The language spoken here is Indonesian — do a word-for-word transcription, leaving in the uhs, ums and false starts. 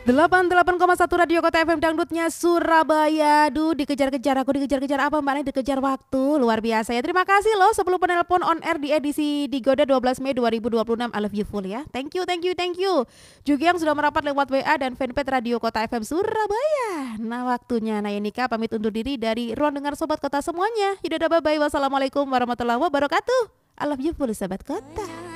delapan puluh delapan koma satu Radio Kota F M Dangdutnya Surabaya. Duh, dikejar-kejar aku, dikejar-kejar apa Mbak Nai? Dikejar waktu, luar biasa ya. Terima kasih loh sepuluh penelpon on air di edisi Digoda dua belas Mei dua ribu dua puluh enam. I love you full ya. Thank you, thank you, thank you. Juga yang sudah merapat lewat W A dan fanpage Radio Kota F M Surabaya. Nah, waktunya Naya Nika pamit undur diri dari ruang dengar Sobat Kota semuanya. Yaudah, bye-bye. Wassalamualaikum warahmatullahi wabarakatuh. I love you full Sobat Kota.